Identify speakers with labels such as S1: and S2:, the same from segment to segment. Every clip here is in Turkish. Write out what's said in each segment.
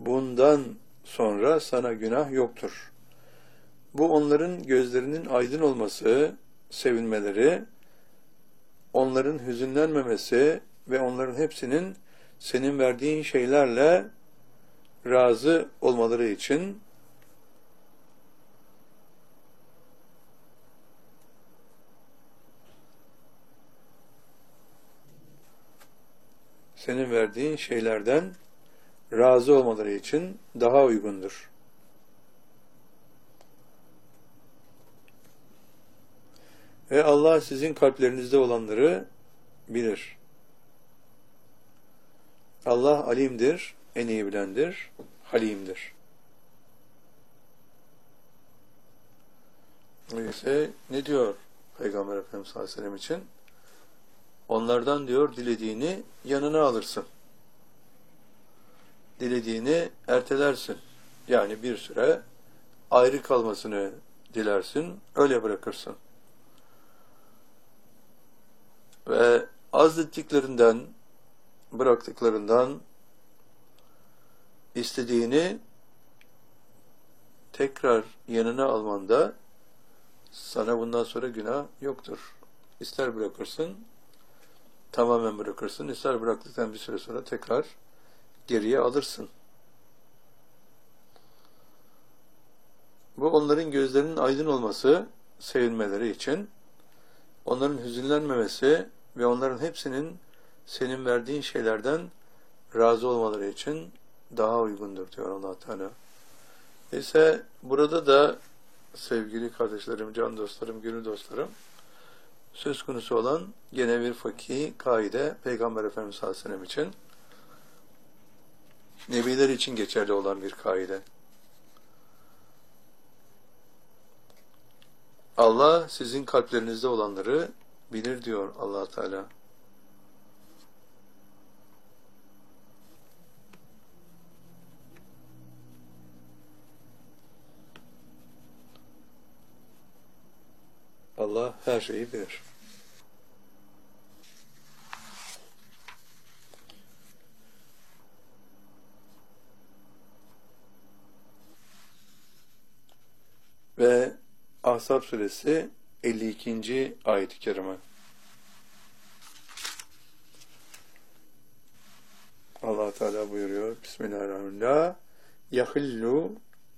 S1: bundan sonra sana günah yoktur. Bu onların gözlerinin aydın olması, sevinmeleri, onların hüzünlenmemesi ve onların hepsinin senin verdiğin şeylerle razı olmaları için senin verdiğin şeylerden razı olmaları için daha uygundur. Ve Allah sizin kalplerinizde olanları bilir. Allah alimdir, en iyi bilendir, halimdir. Öyleyse ne diyor Peygamber Efendimiz sallallahu aleyhi ve sellem için? Onlardan diyor dilediğini yanına alırsın. Dilediğini ertelersin. Yani bir süre ayrı kalmasını dilersin, öyle bırakırsın. Ve azlettiklerinden, bıraktıklarından istediğini tekrar yanına almanda sana bundan sonra günah yoktur. İster bırakırsın, tamamen bırakırsın, ister bıraktıktan bir süre sonra tekrar geriye alırsın. Bu onların gözlerinin aydın olması, sevinmeleri için, onların hüzünlenmemesi ve onların hepsinin senin verdiğin şeylerden razı olmaları için daha uygundur diyor Allah Teala. İşte burada da sevgili kardeşlerim, can dostlarım, gönül dostlarım, söz konusu olan gene bir fakih kaide Peygamber Efendimiz sallallahu aleyhi ve sellem için, nebiler için geçerli olan bir kaide. Allah sizin kalplerinizde olanları bilir diyor Allah Teala. Allah her şeyi bilir. Ve Ahzab suresi 52. ayet-i kerime. Allah Teala buyuruyor. Bismillahirrahmanirrahim. La yahillu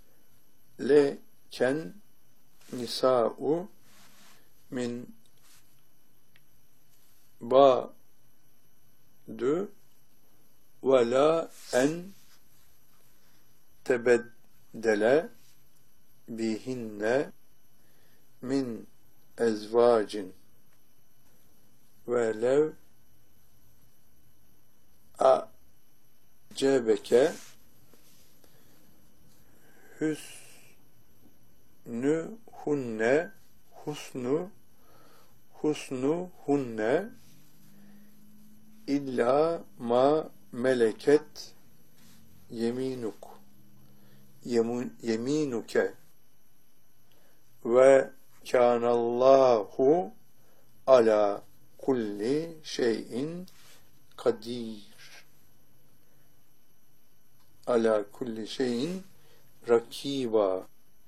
S1: leken nisa'u min ba'du ve la en tebeddele bihinne min ezvacin ve lev a'cebeke husnuhunne illa ma meleket yeminuke ve kânallâhu ala kulli şeyin kadir. Ala kulli şeyin rakiben.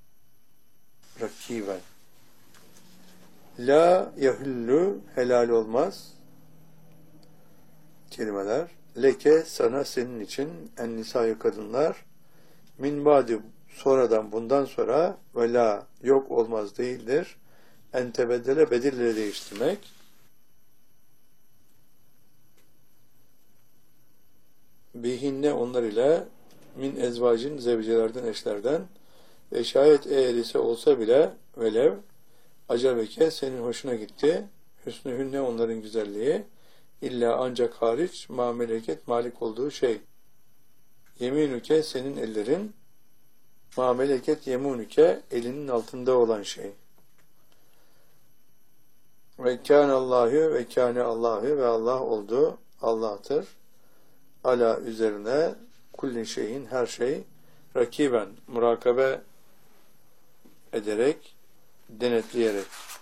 S1: La yahillu helal olmaz kelimeler. Leke sana senin için en nisa'yı kadınlar min ba'di sonradan bundan sonra ve la yok olmaz değildir. En tebeddele bedirleri değiştirmek. Bihinne onlar ile min ezvacin zevcelerden eşlerden ve şayet eğrisi olsa bile velev acabeke senin hoşuna gitti. Hüsnühünne onların güzelliği illa ancak hariç ma meleket malik olduğu şey. Yeminüke senin ellerin ma meleket yemunüke elinin altında olan şey. Ve kânallâhu ve kâne Allahü ve Allah oldu. Allah'tır. Ala üzerine kulli şeyin her şey rakiben murakabe ederek denetleyerek